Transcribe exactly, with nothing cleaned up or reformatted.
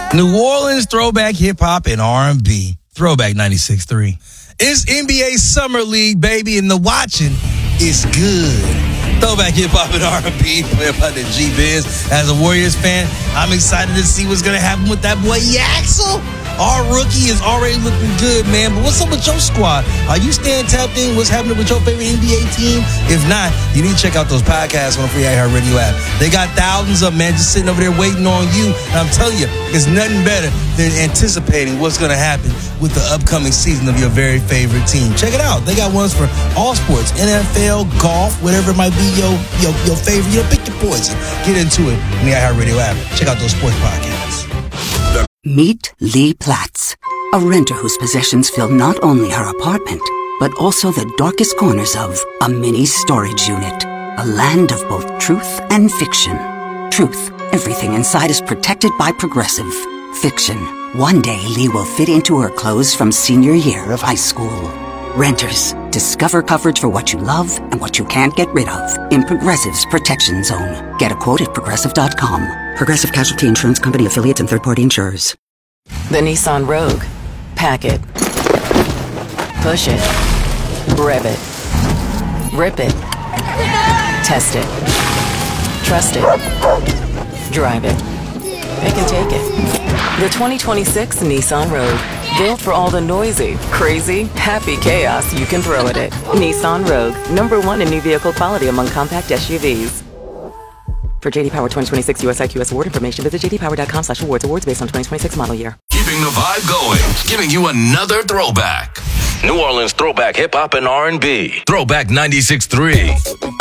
New Orleans throwback hip hop and R and B. Throwback ninety-six point three. It's N B A Summer League, baby, and the watching is good. Throwback hip hop and R and B, played by the G-Biz. As a Warriors fan, I'm excited to see what's going to happen with that boy Yaxel. Our rookie is already looking good, man. But what's up with your squad? Are you staying tapped in? What's happening with your favorite N B A team? If not, you need to check out those podcasts on the Free iHeartRadio app. They got thousands of them, man, just sitting over there waiting on you. And I'm telling you, there's nothing better than anticipating what's going to happen with the upcoming season of your very favorite team. Check it out. They got ones for all sports, N F L, golf, whatever it might be your, your, your favorite. You know, pick your poison. Get into it in the iHeartRadio app. Check out those sports podcasts. Meet Lee Platts, a renter whose possessions fill not only her apartment, but also the darkest corners of a mini storage unit. A land of both truth and fiction. Truth, everything inside is protected by Progressive. Fiction, one day Lee will fit into her clothes from senior year of high school. Renters, discover coverage for what you love and what you can't get rid of in Progressive's Protection Zone. Get a quote at Progressive dot com. Progressive Casualty Insurance Company affiliates and third-party insurers. The Nissan Rogue. Pack it. Push it. Rev it. Rip it. Test it. Trust it. Drive it. Pick and take it. The twenty twenty-six Nissan Rogue. Built for all the noisy, crazy, happy chaos you can throw at it. Nissan Rogue. Number one in new vehicle quality among compact S U Vs. For J D Power twenty twenty-six U S I Q S award information, visit j d power dot com slash awards. Awards based on twenty twenty-six model year. Keeping the vibe going, giving you another throwback. New Orleans throwback hip hop and R and B. Throwback ninety-six point three.